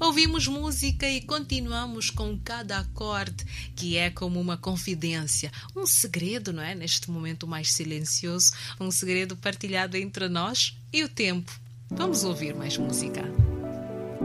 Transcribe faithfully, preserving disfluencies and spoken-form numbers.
Ouvimos música e continuamos com cada acorde, que é como uma confidência, um segredo, não é? Neste momento mais silencioso, um segredo partilhado entre nós e o tempo. Vamos ouvir mais música.